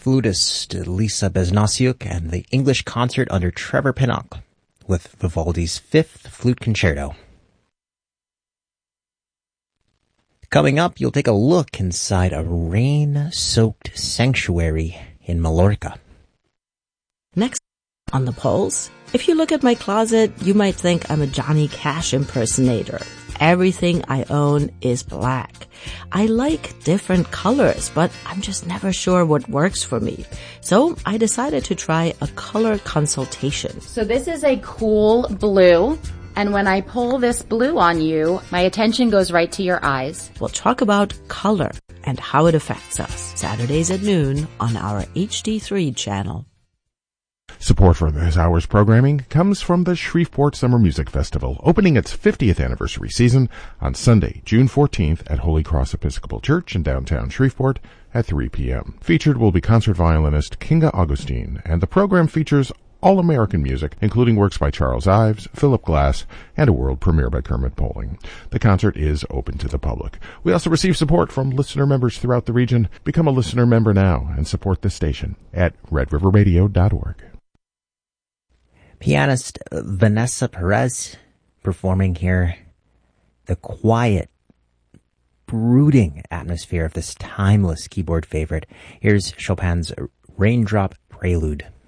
flutist Lisa Besnasiuk and the English Concert under Trevor Pinnock with Vivaldi's Fifth Flute Concerto. Coming up, you'll take a look inside a rain-soaked sanctuary in Mallorca. Next on The Pulse, if you look at my closet, you might think I'm a Johnny Cash impersonator. Everything I own is black. I like different colors, but I'm just never sure what works for me. So I decided to try a color consultation. So this is a cool blue. And when I pull this blue on you, my attention goes right to your eyes. We'll talk about color and how it affects us. Saturdays at noon on our HD3 channel. Support for this hour's programming comes from the Shreveport Summer Music Festival, opening its 50th anniversary season on Sunday, June 14th at Holy Cross Episcopal Church in downtown Shreveport at 3 p.m. Featured will be concert violinist Kinga Augustine, and the program features all-American music, including works by Charles Ives, Philip Glass, and a world premiere by Kermit Poling. The concert is open to the public. We also receive support from listener members throughout the region. Become a listener member now and support this station at redriverradio.org. Pianist Vanessa Perez performing here the quiet, brooding atmosphere of this timeless keyboard favorite. Here's Chopin's Raindrop Prelude.